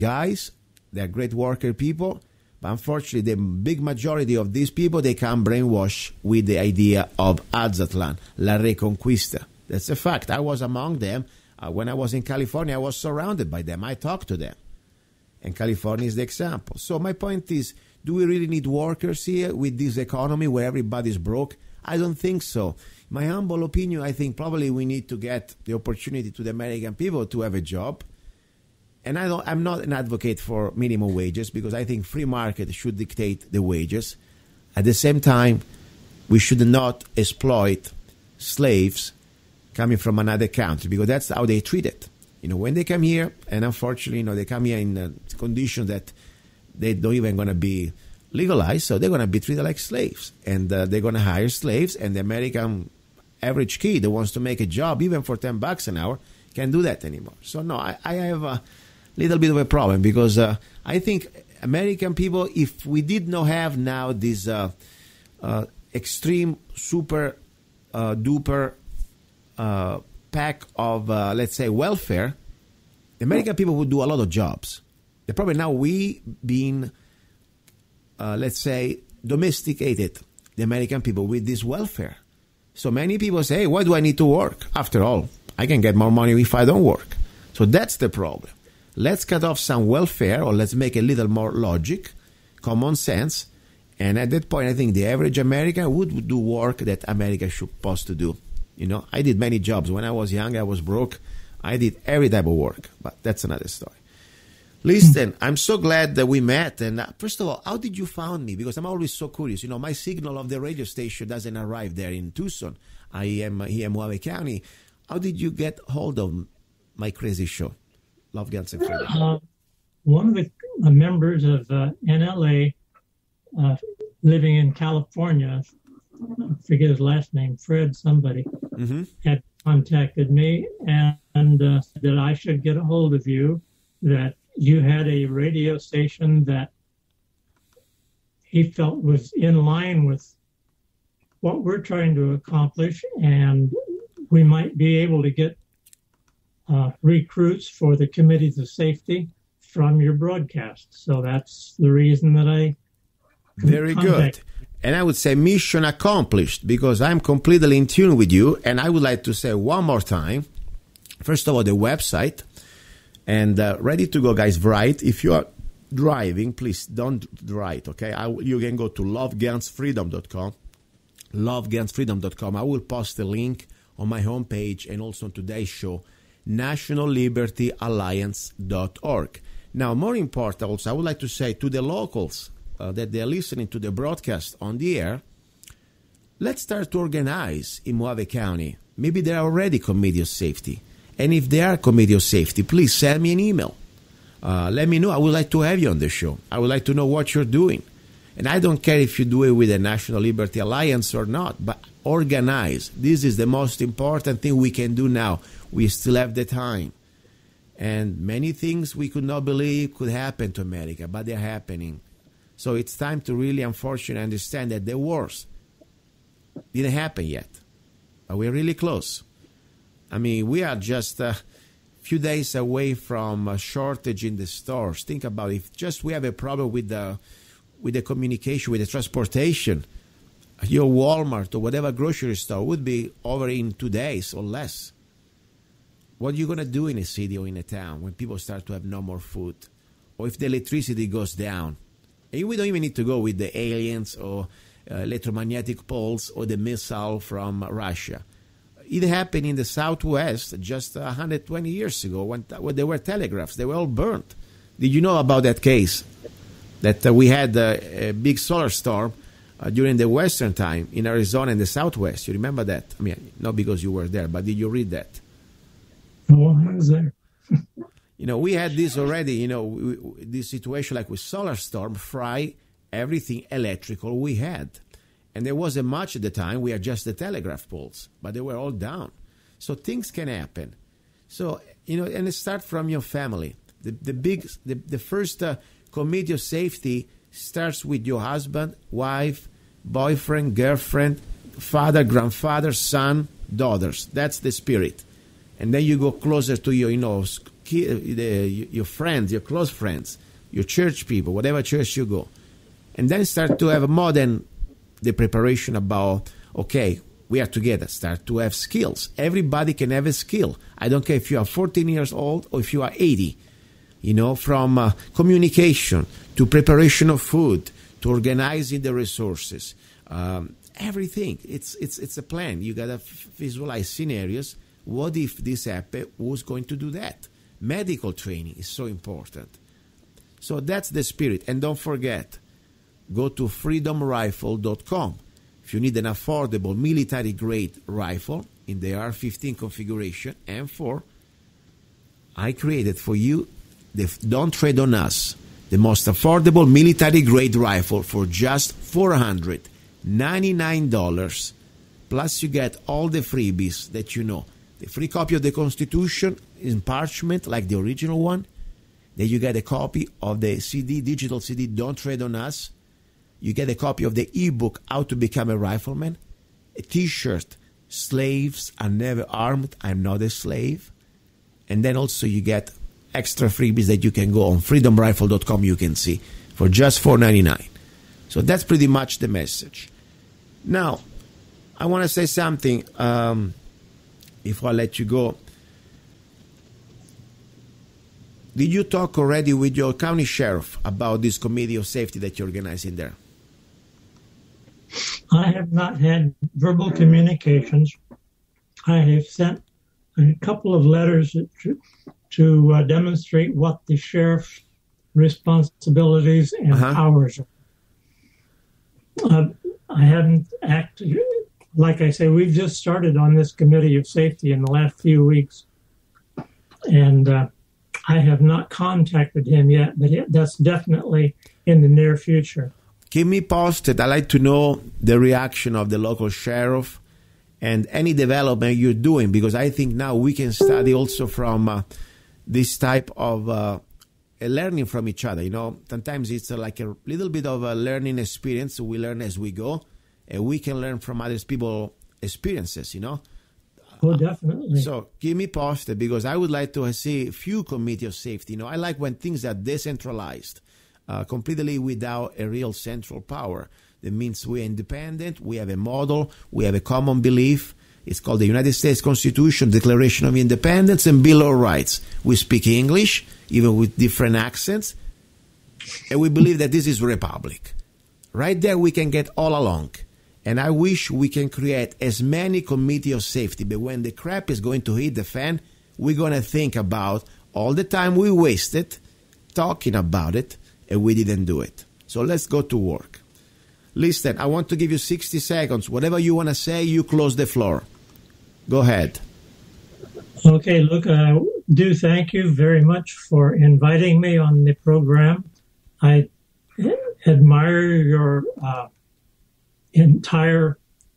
guys. They're great worker people. But unfortunately, the big majority of these people, they come brainwashed with the idea of Azatlan, La Reconquista. That's a fact. I was among them. When I was in California, I was surrounded by them. I talked to them. And California is the example. So my point is, do we really need workers here with this economy where everybody's broke? I don't think so. My humble opinion, I think probably we need to get the opportunity to the American people to have a job. And I'm not an advocate for minimum wages because I think free market should dictate the wages. At the same time, we should not exploit slaves coming from another country because that's how they treat it. When they come here, and unfortunately, they come here in a condition that they don't even going to be legalized, so they're going to be treated like slaves. And they're going to hire slaves, and the American average kid that wants to make a job, even for $10 an hour, can't do that anymore. So, no, I have a little bit of a problem because I think American people, if we did not have now this extreme, super duper pack of, let's say, welfare, the American people would do a lot of jobs. The problem now, we being, let's say, domesticated the American people with this welfare. So many people say, hey, why do I need to work? After all, I can get more money if I don't work. So that's the problem. Let's cut off some welfare, or let's make a little more logic, common sense. And at that point, I think the average American would do work that America should supposed to do. I did many jobs. When I was young, I was broke. I did every type of work, but that's another story. Listen, I'm so glad that we met. And first of all, how did you find me? Because I'm always so curious. My signal of the radio station doesn't arrive there in Tucson. I am here in Mojave County. How did you get hold of my crazy show, Love, Guns, and Freedom? One of the members of NLA living in California, I forget his last name, Fred somebody, had contacted me and said that I should get a hold of you, that you had a radio station that he felt was in line with what we're trying to accomplish, and we might be able to get recruits for the committees of safety from your broadcast. So that's the reason that I Very good. And I would say mission accomplished, because I'm completely in tune with you. And I would like to say one more time, first of all, the website, and ready to go, guys. Write. If you are driving, please don't write, okay? You can go to lovegunsfreedom.com, lovegunsfreedom.com. I will post a link on my homepage and also on today's show, nationallibertyalliance.org. Now, more important also, I would like to say to the locals that they're listening to the broadcast on the air, let's start to organize in Mojave County. Maybe they're already committee of safety. And if they are committee of safety, please send me an email. Let me know. I would like to have you on the show. I would like to know what you're doing. And I don't care if you do it with the National Liberty Alliance or not, but organize. This is the most important thing we can do now. We still have the time. And many things we could not believe could happen to America, but they're happening. So it's time to really, unfortunately, understand that the worst didn't happen yet. But we're really close. I mean, we are just a few days away from a shortage in the stores. Think about it. If just we have a problem with the communication, with the transportation, your Walmart or whatever grocery store would be over in 2 days or less. What are you going to do in a city or in a town when people start to have no more food? Or if the electricity goes down? And we don't even need to go with the aliens or electromagnetic pulse or the missile from Russia. It happened in the Southwest just 120 years ago when there were telegraphs. They were all burnt. Did you know about that case? That we had a big solar storm during the Western time in Arizona in the Southwest. You remember that? I mean, not because you were there, but did you read that? Oh, I was there. We had this already, this situation like with solar storm, fry everything electrical we had. And there wasn't much at the time. We had just the telegraph poles, but they were all down. So things can happen. So, and it starts from your family. The first committee of safety starts with your husband, wife, boyfriend, girlfriend, father, grandfather, son, daughters. That's the spirit. And then you go closer to your, your friends, your close friends, your church people, whatever church you go, and then start to have more than the preparation about, okay, we are together. Start to have skills. Everybody can have a skill. I don't care if you are 14 years old or if you are 80. From communication to preparation of food to organizing the resources, everything. It's a plan. You gotta visualize scenarios. What if this happened? Who's going to do that? Medical training is so important. So that's the spirit. And don't forget, go to freedomrifle.com. If you need an affordable military-grade rifle in the AR-15 configuration, M4, I created for you the Don't Trade on Us, the most affordable military-grade rifle for just $499. Plus you get all the freebies that you know. The free copy of the Constitution in parchment, like the original one. Then you get a copy of the CD, digital CD, Don't Trade on Us. You get a copy of the ebook, How to Become a Rifleman. A t-shirt, Slaves Are Never Armed, I'm Not a Slave. And then also you get extra freebies that you can go on freedomrifle.com, you can see, for just $4.99. So that's pretty much the message. Now, I want to say something before I let you go. Did you talk already with your county sheriff about this committee of safety that you're organizing there? I have not had verbal communications. I have sent a couple of letters to demonstrate what the sheriff's responsibilities and powers are. I haven't acted. Like I say, we've just started on this committee of safety in the last few weeks. And I have not contacted him yet, but that's definitely in the near future. Keep me posted. I'd like to know the reaction of the local sheriff and any development you're doing, because I think now we can study also from this type of learning from each other. Sometimes it's like a little bit of a learning experience. We learn as we go, and we can learn from other people's experiences, Oh, definitely. So keep me posted, because I would like to see a few committee of safety. I like when things are decentralized, completely without a real central power. That means we're independent, we have a model, we have a common belief. It's called the United States Constitution, Declaration of Independence, and Bill of Rights. We speak English, even with different accents, and we believe that this is republic. Right there we can get all along. And I wish we can create as many committee of safety, but when the crap is going to hit the fan, we're going to think about all the time we wasted talking about it, and we didn't do it. So let's go to work. Listen, I want to give you 60 seconds. Whatever you want to say, you close the floor. Go ahead. Okay, look, I do thank you very much for inviting me on the program. I admire your entire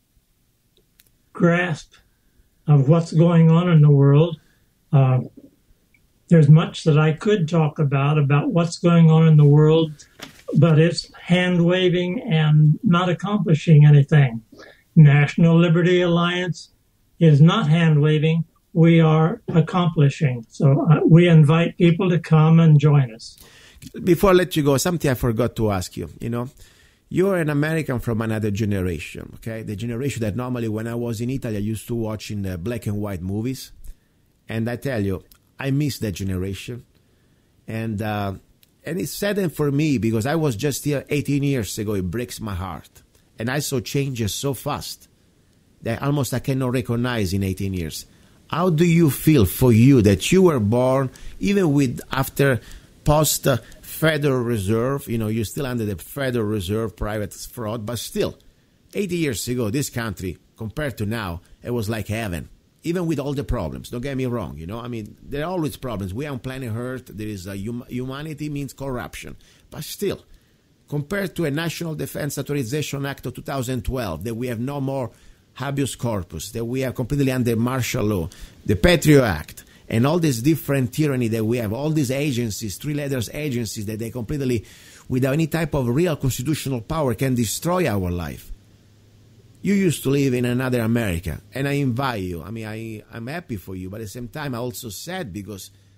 grasp of what's going on in the world. There's much that I could talk about what's going on in the world, but it's hand-waving and not accomplishing anything. National Liberty Alliance is not hand-waving. We are accomplishing. So we invite people to come and join us. Before I let you go, something I forgot to ask you. You're an American from another generation, okay? The generation that normally when I was in Italy, I used to watch in the black and white movies. And I tell you, I miss that generation. And it's saddened for me because I was just here 18 years ago. It breaks my heart. And I saw changes so fast that almost I cannot recognize in 18 years. How do you feel for you that you were born, even with after post-Federal Reserve, you're still under the Federal Reserve private fraud, but still, 80 years ago, this country, compared to now, it was like heaven. Even with all the problems, don't get me wrong, there are always problems. We are on planet Earth. There is humanity means corruption. But still, compared to a National Defense Authorization Act of 2012, that we have no more habeas corpus, that we are completely under martial law, the Patriot Act, and all this different tyranny that we have, all these agencies, three-letter agencies that they completely, without any type of real constitutional power, can destroy our life. You used to live in another America, and I invite you. I'm happy for you, but at the same time, I'm also sad because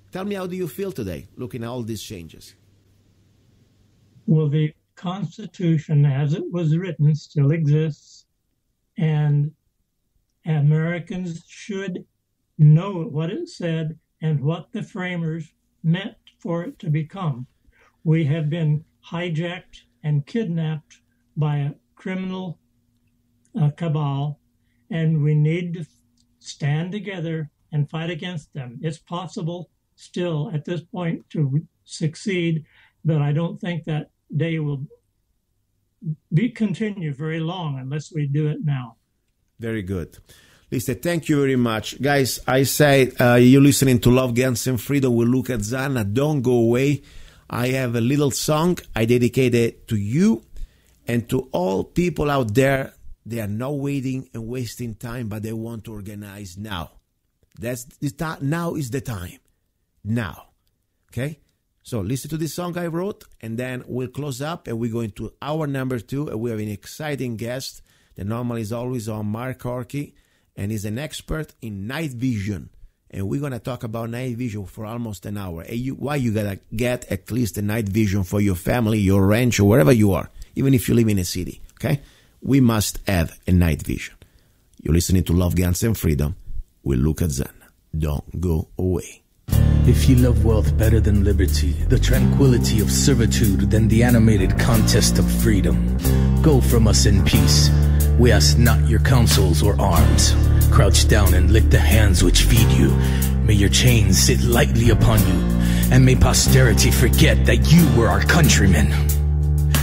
Tell me, how do you feel today, looking at all these changes? Well, the Constitution, as it was written, still exists, and Americans should know what it said and what the framers meant for it to become. We have been hijacked and kidnapped by a criminal cabal, and we need to stand together and fight against them. It's possible still at this point to succeed, but I don't think that day will continue very long unless we do it now. Very good. Listen, thank you very much. Guys, I say you're listening to Love, Guns, and Freedom with Luca Zanna. Don't go away. I have a little song I dedicated to you and to all people out there. They are not waiting and wasting time, but they want to organize now. Now is the time. Now. Okay? So listen to this song I wrote, and then we'll close up, and we're going to hour number 2, and we have an exciting guest that normally is always on, Mark Corky, and he's an expert in night vision. And we're going to talk about night vision for almost an hour. Why you got to get at least a night vision for your family, your ranch, or wherever you are, even if you live in a city, okay? We must have a night vision. You're listening to Love, Guns, and Freedom with Luca Zanna. Don't go away. If you love wealth better than liberty, the tranquility of servitude than the animated contest of freedom, go from us in peace. We ask not your counsels or arms. Crouch down and lick the hands which feed you. May your chains sit lightly upon you, and may posterity forget that you were our countrymen.